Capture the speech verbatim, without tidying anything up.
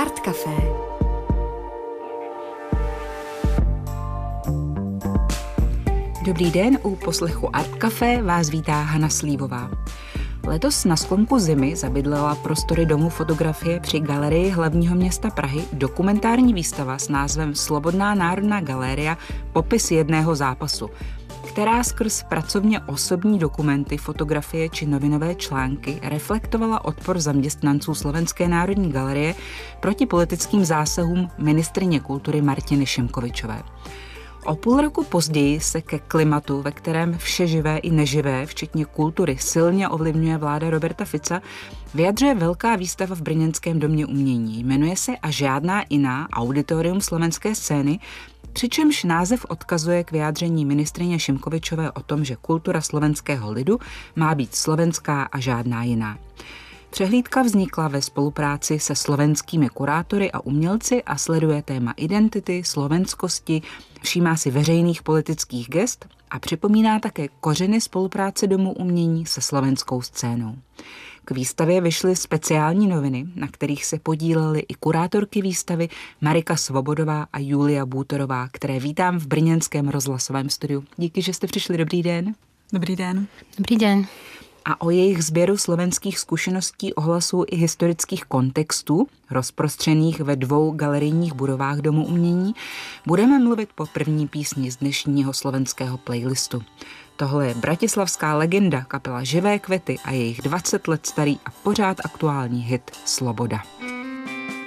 Art Café. Dobrý den, u poslechu Art Café vás vítá Hana Slívová. Letos na sklonku zimy zabydlela prostory Domu fotografie při Galerii hlavního města Prahy dokumentární výstava s názvem Slobodná národná galéria popis jedného zápasu, která skrz pracovně osobní dokumenty, fotografie či novinové články reflektovala odpor zaměstnanců Slovenské národní galerie proti politickým zásahům ministryně kultury Martiny Šimkovičové. O půl roku později se ke klimatu, ve kterém vše živé i neživé, včetně kultury, silně ovlivňuje vláda Roberta Fica, vyjadřuje velká výstava v brněnském Domě umění. Jmenuje se A žádná jiná auditorium slovenské scény, přičemž název odkazuje k vyjádření ministryně Šimkovičové o tom, že kultura slovenského lidu má být slovenská a žádná jiná. Přehlídka vznikla ve spolupráci se slovenskými kurátory a umělci a sleduje téma identity, slovenskosti, všímá si veřejných politických gest a připomíná také kořeny spolupráce Domu umění se slovenskou scénou. K výstavě vyšly speciální noviny, na kterých se podílely i kurátorky výstavy Marika Svobodová a Julia Bútorová, které vítám v brněnském rozhlasovém studiu. Díky, že jste přišli. Dobrý den. Dobrý den. Dobrý den. A o jejich sběru slovenských zkušeností, ohlasů i historických kontextů, rozprostřených ve dvou galerijních budovách Domu umění, budeme mluvit po první písni z dnešního slovenského playlistu. Tohle je bratislavská legenda kapela Živé květy a jejich dvacet let starý a pořád aktuální hit Sloboda.